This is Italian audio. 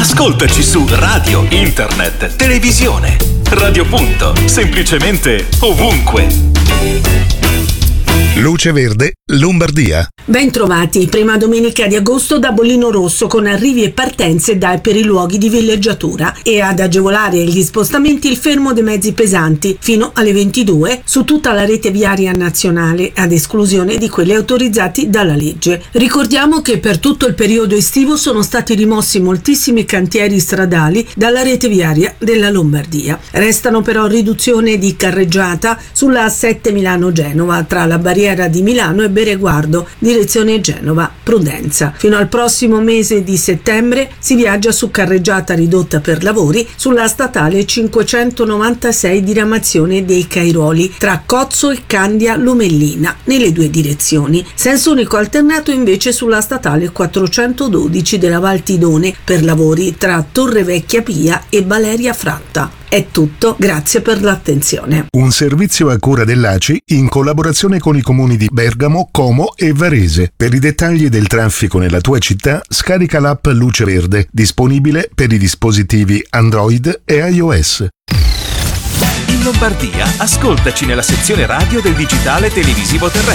Ascoltaci su radio, internet, televisione. Radio Punto, semplicemente ovunque. Luce Verde, Lombardia. Ben trovati, prima domenica di agosto da Bollino Rosso con arrivi e partenze per i luoghi di villeggiatura e ad agevolare gli spostamenti il fermo dei mezzi pesanti fino alle 22 su tutta la rete viaria nazionale ad esclusione di quelli autorizzati dalla legge. Ricordiamo che per tutto il periodo estivo sono stati rimossi moltissimi cantieri stradali dalla rete viaria della Lombardia. Restano però riduzione di carreggiata sulla A7 Milano-Genova tra la barriera di Milano e Bereguardo, direzione Genova-Prudenza. Fino al prossimo mese di settembre si viaggia su carreggiata ridotta per lavori sulla statale 596 diramazione dei Cairoli tra Cozzo e Candia Lomellina nelle due direzioni. Senso unico alternato invece sulla statale 412 della Val Tidone per lavori tra Torrevecchia Pia e Valeria Fratta. È tutto, grazie per l'attenzione. Un servizio a cura dell'ACI in collaborazione con i comuni di Bergamo, Como e Varese. Per i dettagli del traffico nella tua città, scarica l'app Luce Verde, disponibile per i dispositivi Android e iOS. In Lombardia, ascoltaci nella sezione radio del digitale televisivo terrestre.